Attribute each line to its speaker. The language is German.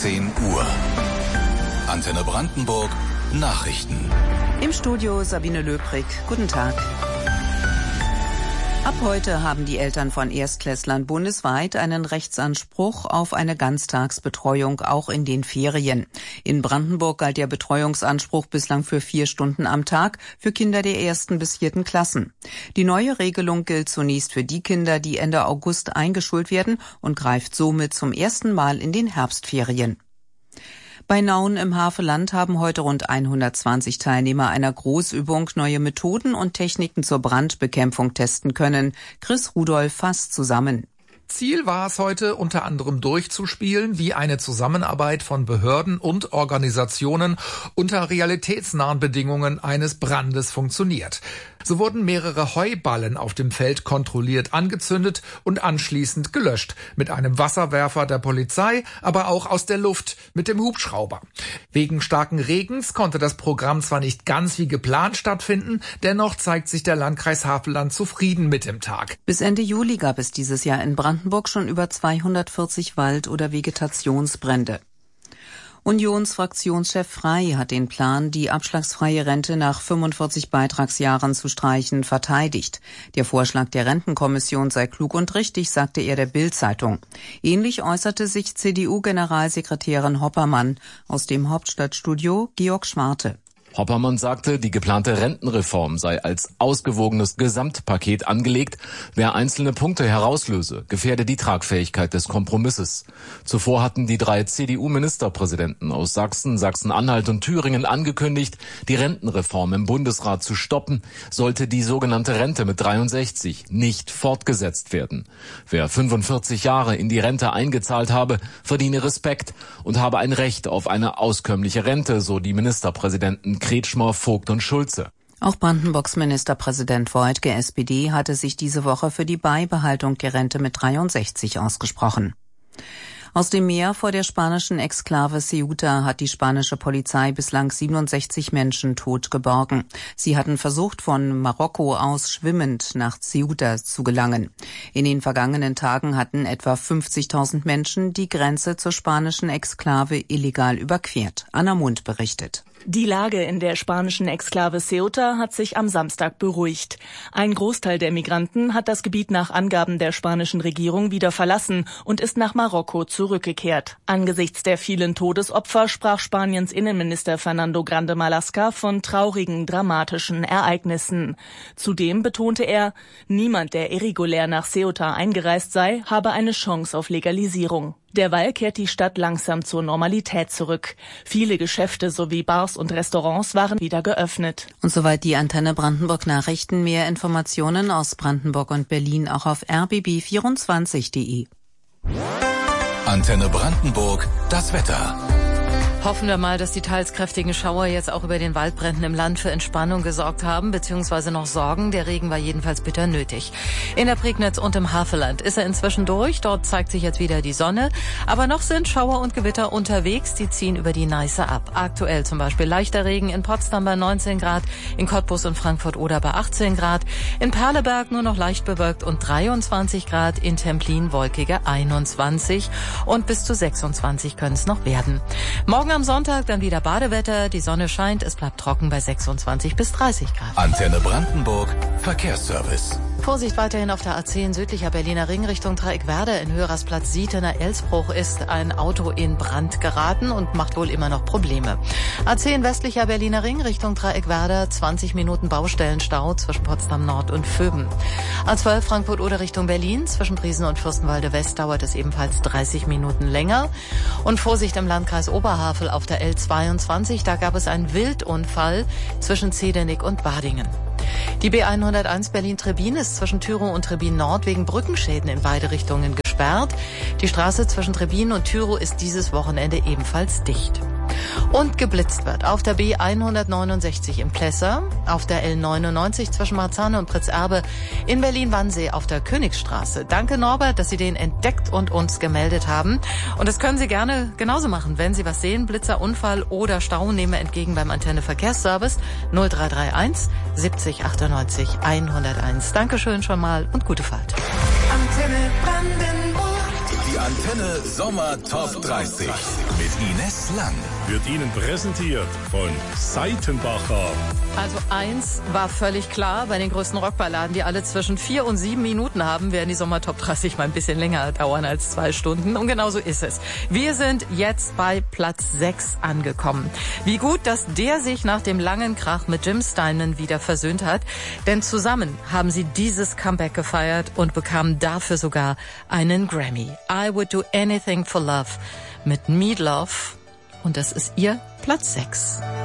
Speaker 1: 10 Uhr. Antenne Brandenburg Nachrichten.
Speaker 2: Im Studio Sabine Löbrig. Guten Tag. Ab heute haben die Eltern von Erstklässlern bundesweit einen Rechtsanspruch auf eine Ganztagsbetreuung, auch in den Ferien. In Brandenburg galt der Betreuungsanspruch bislang für 4 Stunden am Tag für Kinder der 1. bis 4. Klassen. Die neue Regelung gilt zunächst für die Kinder, die Ende August eingeschult werden und greift somit zum ersten Mal in den Herbstferien. Bei Nauen im Havelland haben heute rund 120 Teilnehmer einer Großübung neue Methoden und Techniken zur Brandbekämpfung testen können. Chris Rudolph fasst zusammen.
Speaker 3: Ziel war es heute unter anderem durchzuspielen, wie eine Zusammenarbeit von Behörden und Organisationen unter realitätsnahen Bedingungen eines Brandes funktioniert. So wurden mehrere Heuballen auf dem Feld kontrolliert angezündet und anschließend gelöscht. Mit einem Wasserwerfer der Polizei, aber auch aus der Luft mit dem Hubschrauber. Wegen starken Regens konnte das Programm zwar nicht ganz wie geplant stattfinden, dennoch zeigt sich der Landkreis Havelland zufrieden mit dem Tag.
Speaker 2: Bis Ende Juli gab es dieses Jahr in Brandenburg schon über 240 Wald- oder Vegetationsbrände. Unionsfraktionschef Frey hat den Plan, die abschlagsfreie Rente nach 45 Beitragsjahren zu streichen, verteidigt. Der Vorschlag der Rentenkommission sei klug und richtig, sagte er der Bild-Zeitung. Ähnlich äußerte sich CDU-Generalsekretärin Hoppermann. Aus dem Hauptstadtstudio Georg Schwarte.
Speaker 4: Hoppermann sagte, die geplante Rentenreform sei als ausgewogenes Gesamtpaket angelegt. Wer einzelne Punkte herauslöse, gefährde die Tragfähigkeit des Kompromisses. Zuvor hatten die 3 CDU-Ministerpräsidenten aus Sachsen, Sachsen-Anhalt und Thüringen angekündigt, die Rentenreform im Bundesrat zu stoppen, sollte die sogenannte Rente mit 63 nicht fortgesetzt werden. Wer 45 Jahre in die Rente eingezahlt habe, verdiene Respekt und habe ein Recht auf eine auskömmliche Rente, so die Ministerpräsidenten Kretschmer, Vogt und Schulze.
Speaker 2: Auch Brandenburgs Ministerpräsident Woidke, SPD, hatte sich diese Woche für die Beibehaltung der Rente mit 63 ausgesprochen. Aus dem Meer vor der spanischen Exklave Ceuta hat die spanische Polizei bislang 67 Menschen tot geborgen. Sie hatten versucht, von Marokko aus schwimmend nach Ceuta zu gelangen. In den vergangenen Tagen hatten etwa 50.000 Menschen die Grenze zur spanischen Exklave illegal überquert. Anna Mund berichtet.
Speaker 5: Die Lage in der spanischen Exklave Ceuta hat sich am Samstag beruhigt. Ein Großteil der Migranten hat das Gebiet nach Angaben der spanischen Regierung wieder verlassen und ist nach Marokko zurückgekehrt. Angesichts der vielen Todesopfer sprach Spaniens Innenminister Fernando Grande Marlaska von traurigen, dramatischen Ereignissen. Zudem betonte er, niemand, der irregulär nach Ceuta eingereist sei, habe eine Chance auf Legalisierung. Derweil kehrt die Stadt langsam zur Normalität zurück. Viele Geschäfte sowie Bars und Restaurants waren wieder geöffnet.
Speaker 2: Und soweit die Antenne Brandenburg Nachrichten. Mehr Informationen aus Brandenburg und Berlin auch auf rbb24.de.
Speaker 1: Antenne Brandenburg, das Wetter.
Speaker 6: Hoffen wir mal, dass die teils kräftigen Schauer jetzt auch über den Waldbränden im Land für Entspannung gesorgt haben, beziehungsweise noch sorgen. Der Regen war jedenfalls bitter nötig. In der Prignitz und im Havelland ist er inzwischen durch. Dort zeigt sich jetzt wieder die Sonne. Aber noch sind Schauer und Gewitter unterwegs. Die ziehen über die Neiße ab. Aktuell zum Beispiel leichter Regen in Potsdam bei 19 Grad, in Cottbus und Frankfurt oder bei 18 Grad, in Perleberg nur noch leicht bewölkt und 23 Grad, in Templin wolkige 21 und bis zu 26 können es noch werden. Morgen am Sonntag dann wieder Badewetter, die Sonne scheint, es bleibt trocken bei 26 bis 30 Grad.
Speaker 1: Antenne Brandenburg, Verkehrsservice.
Speaker 6: Vorsicht weiterhin auf der A10 südlicher Berliner Ring Richtung Dreieckwerder. In Höherersplatz Sietener Elsbruch ist ein Auto in Brand geraten und macht wohl immer noch Probleme. A10 westlicher Berliner Ring Richtung Dreieckwerder, 20 Minuten Baustellenstau zwischen Potsdam Nord und Vöben. A12 Frankfurt oder Richtung Berlin, zwischen Briesen und Fürstenwalde West dauert es ebenfalls 30 Minuten länger. Und Vorsicht im Landkreis Oberhavel auf der L22, da gab es einen Wildunfall zwischen Zedenick und Badingen. Die B101 Berlin-Trebin ist zwischen Thürow und Trebin Nord wegen Brückenschäden in beide Richtungen gesperrt. Die Straße zwischen Trebin und Thürow ist dieses Wochenende ebenfalls dicht. Und geblitzt wird auf der B169 in Plessa, auf der L99 zwischen Marzahn und Pritzerbe, in Berlin-Wannsee auf der Königstraße. Danke Norbert, dass Sie den entdeckt und uns gemeldet haben. Und das können Sie gerne genauso machen, wenn Sie was sehen, Blitzer, Unfall oder Stau, nehmen wir entgegen beim Antenne Verkehrsservice 0331 70 98 101. Dankeschön schon mal und gute Fahrt.
Speaker 7: Antenne Brandenburg.
Speaker 1: Antenne Sommer Top 30 mit Ines Lang.
Speaker 7: Wird Ihnen präsentiert von Seitenbacher.
Speaker 6: Also eins war völlig klar, bei den größten Rockballaden, die alle zwischen 4 und 7 Minuten haben, werden die Sommer Top 30 mal ein bisschen länger dauern als 2 Stunden. Und genau so ist es. Wir sind jetzt bei Platz 6 angekommen. Wie gut, dass der sich nach dem langen Krach mit Jim Steinman wieder versöhnt hat. Denn zusammen haben sie dieses Comeback gefeiert und bekamen dafür sogar einen Grammy. I Would Do Anything for Love mit Meat Love. Und das ist ihr Platz 6.